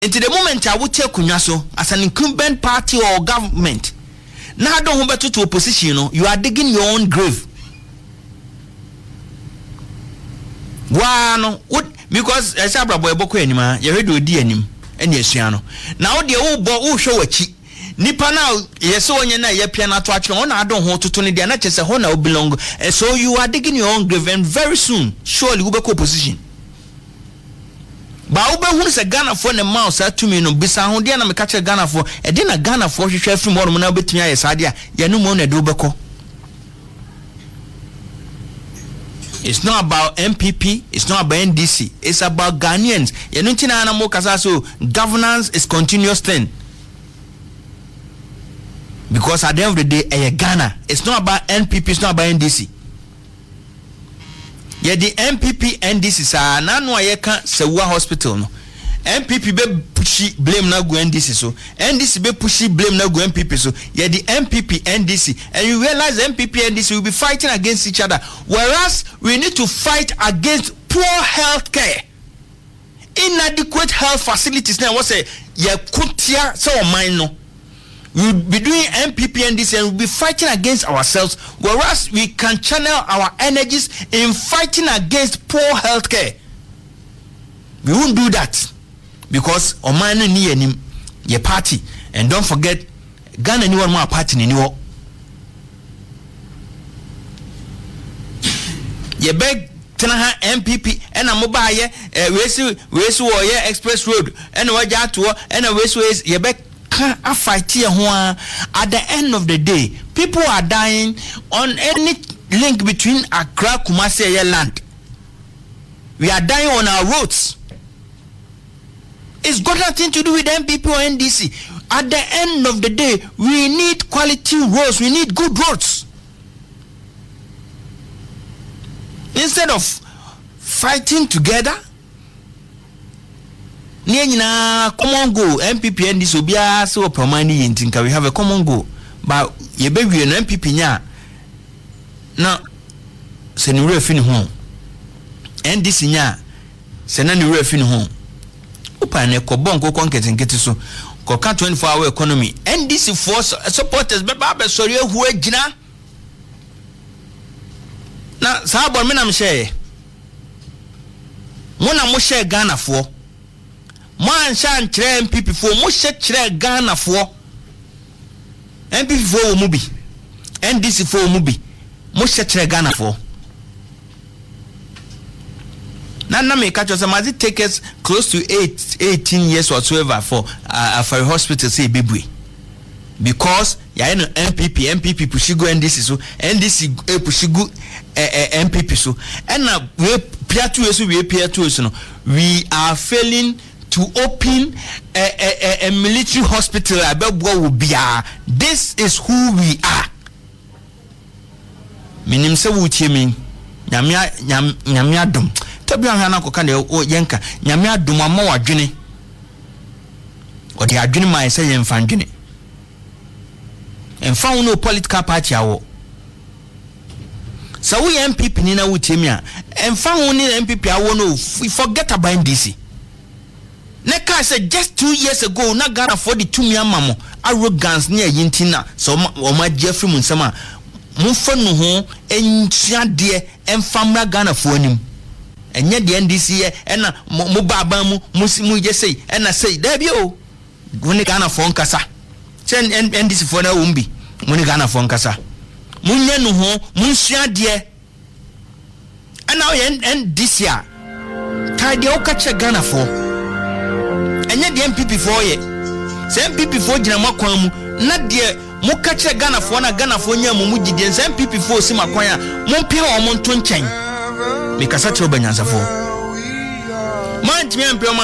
Into the moment I would take kunyaso as an incumbent party or government. Now don't hold to opposition, you are digging your own grave. Why what because as a boy boko anima, you read with DNM and yesiano. Now the old boy show a cheat. Nipa now, yes, so when you're piano to actually on, I don't want to turn it down, just a honor belong. And so you are digging your own grave, and very soon, surely we'll be opposition. But Uber who is a Ghana for the mouse to me no bisa hondiana me catch a Ghana for a dinner Ghana for share from more money bit me as idea ya no money do beko. It's not about MPP, it's not about NDC, it's about Ghanaians. Ya no tina na mo kasa so governance is continuous thing. Because at the end of the day, Ghana, it's not about NPP, it's not about NDC. Yeah, the MPP NDC sa na no ayeka Sewa hospital no. MPP be pushi blame na go NDC so. NDC be pushi blame na go MPP so. Yeah, the MPP NDC, and you realize MPP NDC will be fighting against each other, whereas we need to fight against poor health care, inadequate health facilities. Now what say yeah kutia so mine no. We'll be doing MPP and this and we'll be fighting against ourselves, whereas we can channel our energies in fighting against poor healthcare. We won't do that because Omani ni any your party, and don't forget Ghana anyone more party in your ye beg Tenaha MPP and a mobile we express road and waja to and a ways ye beg a fight here at the end of the day. People are dying on any link between Accra, Kumasi, and land. We are dying on our roads. It's got nothing to do with MPP or NDC. At the end of the day, we need quality roads. We need good roads. Instead of fighting together, common goal. MPP and this will be so prominent in Tinka. We have a common goal, but ye baby an MPP nya now send you refin home and this nya send you refin home open a cobon go conquer and get so coca 24-hour economy and this force supporters but sorry who jina now sabon me nam share mona mo share Ghana for man shan chere MPP for mo she chere Ghana for MPP for mo bi NDC for mo bi mo she chere Ghana for na me catch us mazi take us close to 18 years whatsoever for a hospital say bibwe because ya no MPP pushigo NDC so NDC pushigo MPP so and na we peer to us no we are failing to open a military hospital. This is who we are. Minim se wutie min nyamia dum tabi ahana ko kan o yenka nyamia dum ama wadwene o de adwene mai se yemfa ndwene emfa no political party awo so we MPP ni na wutie mi a emfa ho ni MPP awo no forget about NDC. Neka said just 2 years ago, na Ghana for the 2 million mamo arrogance near Yintina. So my Jeffrey Munsama Mufanu ho enchia de enfamra Ghana for him. And yet the NDC and Mubabamu Musimu just say and I say there you when Ghana for Nkasa. Send NDC for na umbi when Ghana for Nkasa. Munya no ho munsia de and now end this year. Tidy okache Ghana for enye de MPP for ye se MPP for gina makwan mu na de mo ka kire Ghana for na Ghana for nya mu gidie se MPP for si makwan a mo pia o mo nto nchen me kasa kire obanyansa for man timi